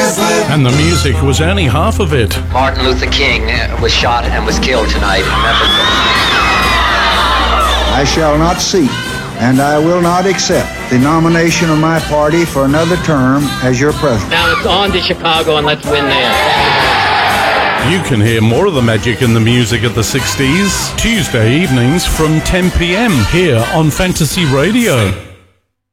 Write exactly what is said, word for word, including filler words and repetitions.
And the music was only half of it. Martin Luther King was shot and was killed tonight in Memphis. I shall not seek, and I will not accept the nomination of my party for another term as your president. Now it's on to Chicago, and let's win there. You can hear more of the magic and the music of the sixties Tuesday evenings from ten p.m. here on Fantasy Radio.